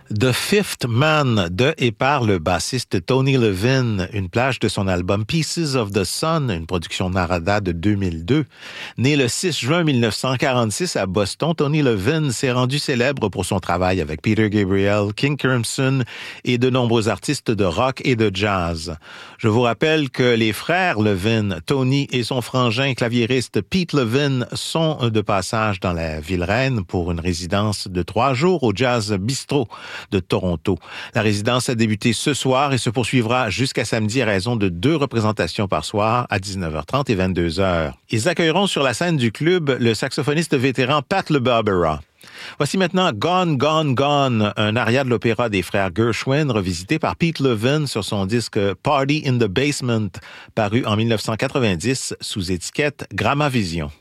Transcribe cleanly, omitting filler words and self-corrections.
The Fifth Man de et par le bassiste Tony Levin, une plage de son album Pieces of the Sun, une production Narada de 2002. Né le 6 juin 1946 à Boston, Tony Levin s'est rendu célèbre pour son travail avec Peter Gabriel, King Crimson et de nombreux artistes de rock et de jazz. Je vous rappelle que les frères Levin, Tony et son frangin claviériste Pete Levin sont de passage dans la ville reine pour une résidence de 3 jours au Jazz Bistro de Toronto. La résidence a débuté ce soir et se poursuivra jusqu'à samedi à raison de 2 représentations par soir à 19h30 et 22h. Ils accueilleront sur la scène du club le saxophoniste vétéran Pat LeBarbera. Voici maintenant Gone, Gone, Gone, un aria de l'opéra des frères Gershwin revisité par Pete Levin sur son disque Party in the Basement, paru en 1990 sous étiquette Gramavision.